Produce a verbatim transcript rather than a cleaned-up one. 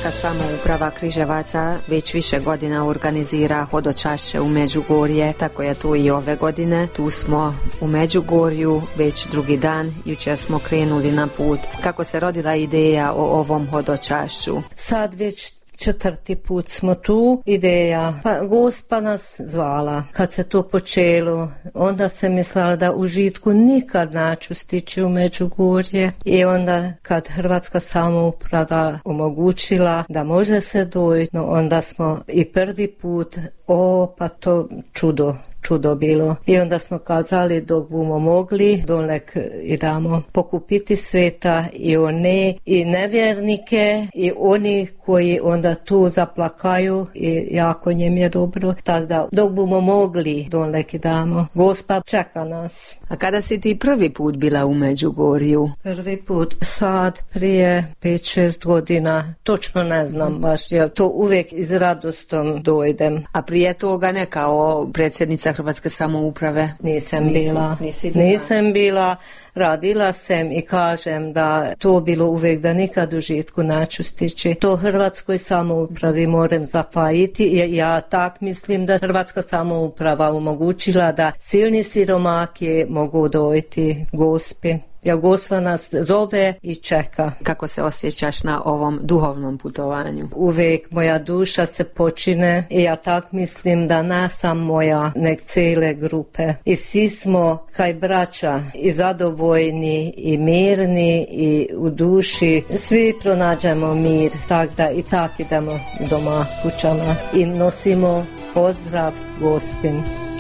Hrvatska samouprava Križevaca već više godina organizira hodočašće u Međugorje, tako je to i ove godine. Tu smo u Međugorju već drugi dan, jučer smo krenuli na put. Kako se rodila ideja o ovom hodočašću? Sad već četvrti put smo tu. Ideja, pa Gospa nas zvala. Kad se to počelo, onda se mislila da u Žitku nikad neću stići u Međugorje. I onda kad Hrvatska samouprava omogućila da može se dojti, no onda smo i prvi put, o pa to čudo. čudo bilo. I onda smo kazali dok bumo mogli, dolek idemo pokupiti sveta i one i nevjernike i oni koji onda tu zaplakaju i jako njem je dobro. Tako da dok bumo mogli, dolek idemo. Gospa čeka nas. A kada si ti prvi put bila u Međugorju? Prvi put sad prije pet šest godina. Točno ne znam baš, ja to uvijek iz radostom dojdem. A prije toga ne kao predsjednica Hrvatske samouprave? Nisam bila. Nisam bila. Radila sam i kažem da to bilo uvijek da nikad u Žitku neću stići. To Hrvatskoj samoupravi moram zafajiti i ja tak mislim da Hrvatska samouprava omogućila da silni siromaki mogu dojti Gospi. Ja Gospa nas zove i čeka. Kako se osjećaš na ovom duhovnom putovanju? Uvijek moja duša se počine i ja tak mislim da ne sam moja, nek cijele grupe. I svi smo kaj braća i zadovoljni i mirni i u duši. Svi pronađemo mir, tak da i tak idemo doma kućama i nosimo pozdrav Gospin.